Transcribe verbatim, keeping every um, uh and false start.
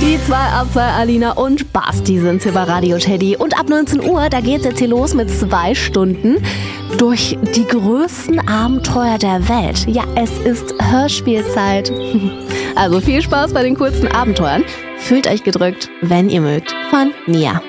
Die zwei ab zwei, Alina und Basti sind hier bei Radio Teddy. Und ab neunzehn Uhr, da geht's jetzt hier los mit zwei Stunden durch die größten Abenteuer der Welt. Ja, es ist Hörspielzeit. Also viel Spaß bei den kurzen Abenteuern. Fühlt euch gedrückt, wenn ihr mögt. Von Mia.